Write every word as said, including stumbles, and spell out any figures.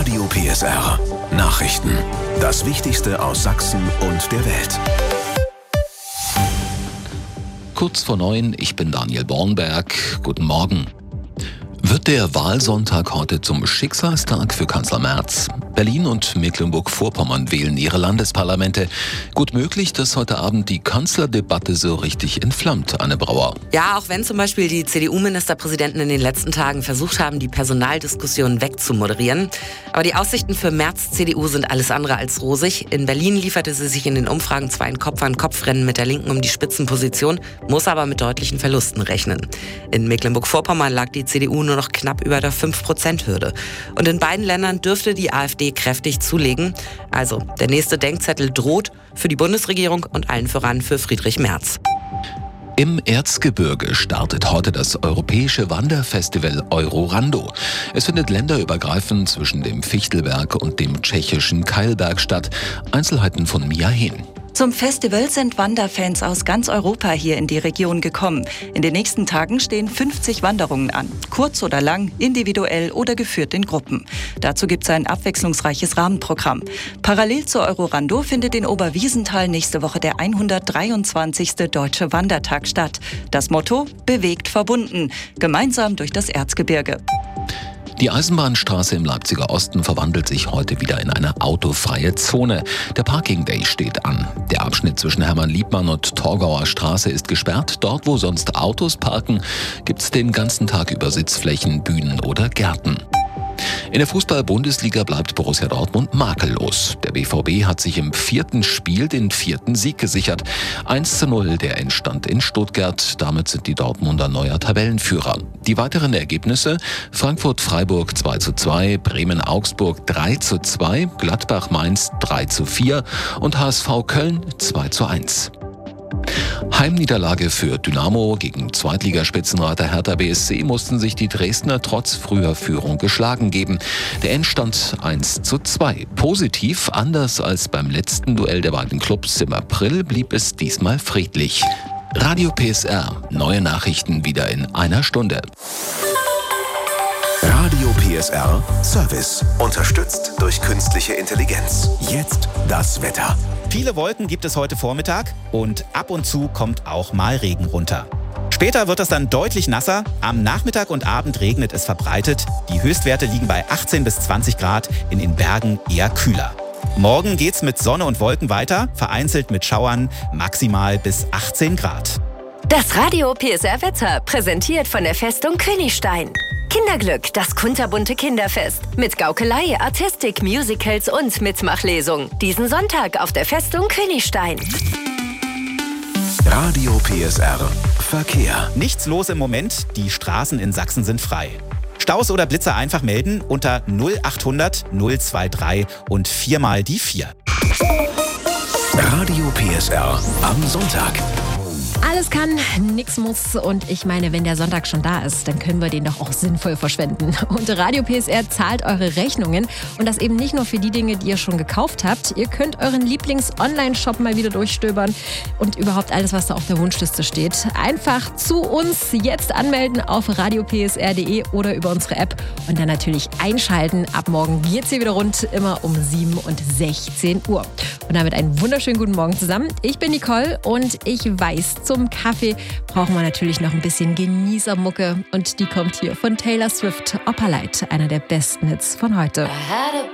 Radio P S R. Nachrichten. Das Wichtigste aus Sachsen und der Welt. Kurz vor neun, ich bin Daniel Bornberg. Guten Morgen. Wird der Wahlsonntag heute zum Schicksalstag für Kanzler Merz? Berlin und Mecklenburg-Vorpommern wählen ihre Landesparlamente. Gut möglich, dass heute Abend die Kanzlerdebatte so richtig entflammt, Anne Brauer. Ja, auch wenn zum Beispiel die C D U-Ministerpräsidenten in den letzten Tagen versucht haben, die Personaldiskussion wegzumoderieren. Aber die Aussichten für Merz C D U sind alles andere als rosig. In Berlin lieferte sie sich in den Umfragen zwar ein Kopf-an-Kopf-Rennen mit der Linken um die Spitzenposition, muss aber mit deutlichen Verlusten rechnen. In Mecklenburg-Vorpommern lag die C D U nur noch knapp über der fünf Prozent Hürde. Und in beiden Ländern dürfte die AfD kräftig zulegen. Also, der nächste Denkzettel droht für die Bundesregierung und allen voran für Friedrich Merz. Im Erzgebirge startet heute das europäische Wanderfestival Eurorando. Es findet länderübergreifend zwischen dem Fichtelberg und dem tschechischen Keilberg statt. Einzelheiten von Mia Hehn. Zum Festival sind Wanderfans aus ganz Europa hier in die Region gekommen. In den nächsten Tagen stehen fünfzig Wanderungen an. Kurz oder lang, individuell oder geführt in Gruppen. Dazu gibt es ein abwechslungsreiches Rahmenprogramm. Parallel zur Eurorando findet in Oberwiesenthal nächste Woche der hundertdreiundzwanzigste Deutsche Wandertag statt. Das Motto: bewegt verbunden, gemeinsam durch das Erzgebirge. Die Eisenbahnstraße im Leipziger Osten verwandelt sich heute wieder in eine autofreie Zone. Der Parking Day steht an. Der Abschnitt zwischen Hermann-Liebmann und Torgauer Straße ist gesperrt. Dort, wo sonst Autos parken, gibt es den ganzen Tag über Sitzflächen, Bühnen oder Gärten. In der Fußball-Bundesliga bleibt Borussia Dortmund makellos. Der B V B hat sich im vierten Spiel den vierten Sieg gesichert. eins zu null, der entstand in Stuttgart. Damit sind die Dortmunder neuer Tabellenführer. Die weiteren Ergebnisse: Frankfurt-Freiburg zwei zu zwei, Bremen-Augsburg drei zu zwei, Gladbach-Mainz drei zu vier und H S V Köln zwei zu eins. Heimniederlage für Dynamo. Gegen Zweitligaspitzenreiter Hertha B S C mussten sich die Dresdner trotz früher Führung geschlagen geben. Der Endstand eins zu zwei. Positiv, anders als beim letzten Duell der beiden Clubs im April, blieb es diesmal friedlich. Radio P S R. Neue Nachrichten wieder in einer Stunde. Radio P S R Service. Unterstützt durch künstliche Intelligenz. Jetzt das Wetter. Viele Wolken gibt es heute Vormittag und ab und zu kommt auch mal Regen runter. Später wird es dann deutlich nasser. Am Nachmittag und Abend regnet es verbreitet. Die Höchstwerte liegen bei achtzehn bis zwanzig Grad, in den Bergen eher kühler. Morgen geht's mit Sonne und Wolken weiter, vereinzelt mit Schauern, maximal bis achtzehn Grad. Das Radio P S R Wetter, präsentiert von der Festung Königstein. Kinderglück, das kunterbunte Kinderfest. Mit Gaukelei, Artistik, Musicals und Mitmachlesung. Diesen Sonntag auf der Festung Königstein. Radio P S R Verkehr. Nichts los im Moment, die Straßen in Sachsen sind frei. Staus oder Blitzer einfach melden unter null achthundert null drei drei und viermal die vier. Radio P S R am Sonntag. Alles kann, nix muss, und ich meine, wenn der Sonntag schon da ist, dann können wir den doch auch sinnvoll verschwenden. Und Radio P S R zahlt eure Rechnungen, und das eben nicht nur für die Dinge, die ihr schon gekauft habt. Ihr könnt euren Lieblings-Online-Shop mal wieder durchstöbern und überhaupt alles, was da auf der Wunschliste steht. Einfach zu uns jetzt anmelden auf radio p s r punkt d e oder über unsere App und dann natürlich einschalten. Ab morgen geht's hier wieder rund, immer um sieben und sechzehn Uhr. Und damit einen wunderschönen guten Morgen zusammen. Ich bin Nicole und ich weiß, zum Kaffee brauchen wir natürlich noch ein bisschen Genießermucke, und die kommt hier von Taylor Swift. Opalite, einer der besten Hits von heute.